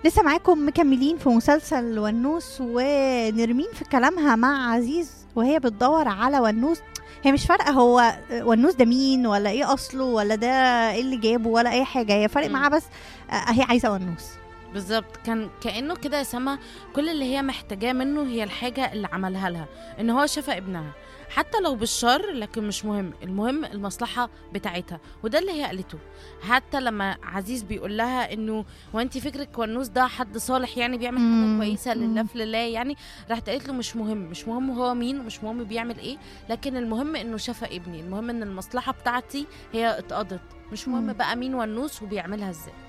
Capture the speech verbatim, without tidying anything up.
لسه معاكم مكملين في مسلسل ونوس، ونرمين في كلامها مع عزيز وهي بتدور على ونوس. هي مش فارقه هو ونوس ده مين ولا ايه اصله ولا ده ايه اللي جابه ولا اي حاجه، هي فارق مم. معاها بس آه، هي عايزه ونوس. بالظبط، كان كأنه كده يا سما كل اللي هي محتاجاه منه هي الحاجة اللي عملها لها، ان هو شفى ابنها حتى لو بالشر، لكن مش مهم، المهم المصلحة بتاعتها. وده اللي هي قالته. حتى لما عزيز بيقول لها انه وانت فكرك ونوس ده حد صالح يعني بيعمل حاجة مم. كويسة لله مم. في لله يعني، راحت قالت له مش مهم، مش مهم هو مين ومش مهم بيعمل ايه، لكن المهم انه شفى ابني، المهم ان المصلحة بتاعتي هي اتقضت، مش مهم مم. بقى مين ونوس وبيعملها ازاي.